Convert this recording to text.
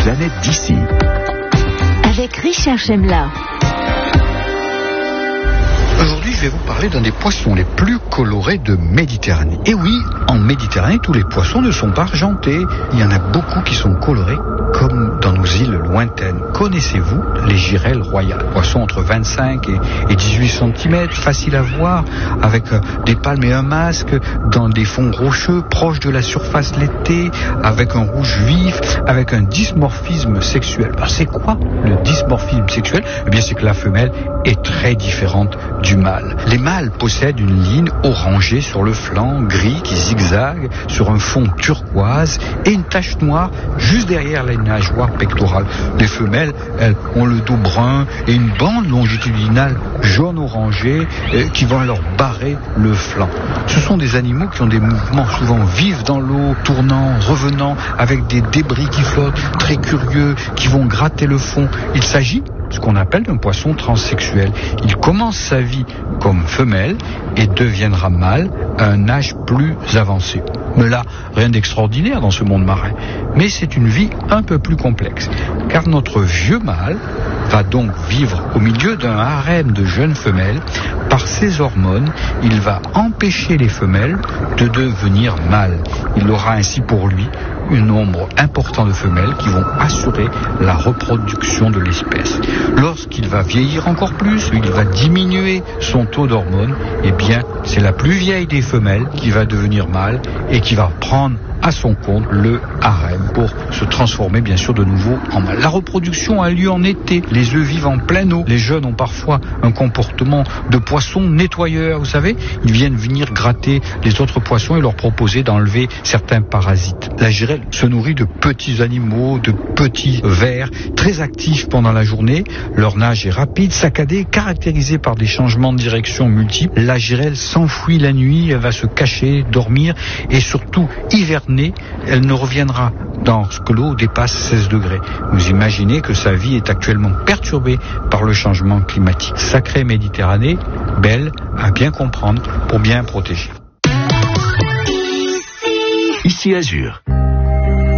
planète d'ici. Avec Richard Chemla. Aujourd'hui, je vais vous parler d'un des poissons les plus colorés de Méditerranée. Et oui, en Méditerranée, tous les poissons ne sont pas argentés. Il y en a beaucoup qui sont colorés, comme dans nos îles lointaines. Connaissez-vous les girelles royales? Poissons entre 25 et 18 cm, faciles à voir, avec des palmes et un masque, dans des fonds rocheux, proches de la surface l'été, avec un rouge vif, avec un dimorphisme sexuel. Alors, c'est quoi le dimorphisme sexuel? Eh bien, c'est que la femelle est très différente du mâle. Les mâles possèdent une ligne orangée sur le flanc, gris qui zigzague sur un fond turquoise et une tache noire juste derrière la nageoire pectorale. Les femelles, elles, ont le dos brun et une bande longitudinale jaune-orangée qui vont leur barrer le flanc. Ce sont des animaux qui ont des mouvements souvent vifs dans l'eau, tournant, revenant, avec des débris qui flottent, très curieux, qui vont gratter le fond. Il s'agit ce qu'on appelle un poisson transsexuel. Il commence sa vie comme femelle et deviendra mâle à un âge plus avancé. Mais là, rien d'extraordinaire dans ce monde marin. Mais c'est une vie un peu plus complexe. Car notre vieux mâle va donc vivre au milieu d'un harem de jeunes femelles. Par ses hormones, il va empêcher les femelles de devenir mâles. Il aura ainsi pour lui un nombre important de femelles qui vont assurer la reproduction de l'espèce. Lorsqu'il va vieillir encore plus, il va diminuer son taux d'hormones, et bien c'est la plus vieille des femelles qui va devenir mâle et qui va prendre à son compte le harem pour se transformer bien sûr de nouveau en mâle. La reproduction a lieu en été, les œufs vivent en pleine eau, les jeunes ont parfois un comportement de poisson nettoyeur, vous savez, ils viennent venir gratter les autres poissons et leur proposer d'enlever certains parasites. La girelle se nourrit de petits animaux, de petits vers, très actifs pendant la journée, leur nage est rapide, saccadé, caractérisé par des changements de direction multiples. La girelle s'enfuit la nuit, elle va se cacher, dormir et surtout hiverner. Elle ne reviendra lorsque l'eau dépasse 16 degrés. Vous imaginez que sa vie est actuellement perturbée par le changement climatique. Sacrée Méditerranée, belle à bien comprendre pour bien protéger. Ici Azur.